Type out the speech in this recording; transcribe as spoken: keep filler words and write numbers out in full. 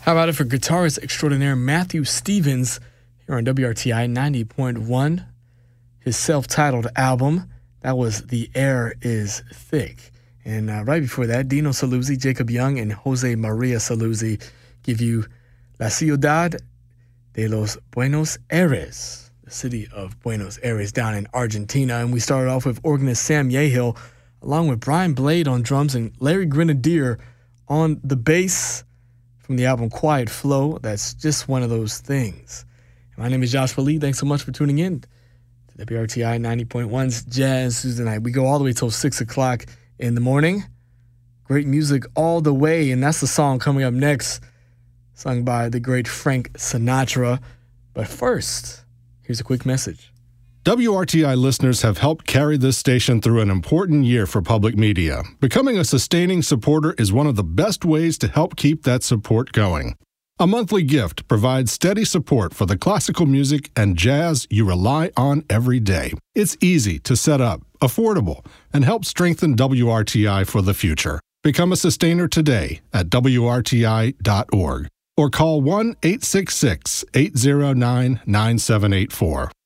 How about it for guitarist extraordinaire Matthew Stevens here on W R T I ninety point one? His self-titled album, that was The Air is Thick. And uh, right before that, Dino Saluzzi, Jacob Young, and Jose Maria Saluzzi give you La Ciudad de los Buenos Aires, the city of Buenos Aires down in Argentina. And we started off with organist Sam Yehill, along with Brian Blade on drums and Larry Grenadier on the bass from the album Quiet Flow. That's just one of those things. My name is Joshua Lee. Thanks so much for tuning in to W R T I ninety point one's Jazz Tuesday Night. We go all the way till six o'clock in the morning. Great music all the way, and that's the song coming up next, sung by the great Frank Sinatra. But first, here's a quick message. W R T I listeners have helped carry this station through an important year for public media. Becoming a sustaining supporter is one of the best ways to help keep that support going. A monthly gift provides steady support for the classical music and jazz you rely on every day. It's easy to set up, affordable, and help strengthen W R T I for the future. Become a sustainer today at W R T I dot org or call one eight six six, eight zero nine, nine seven eight four.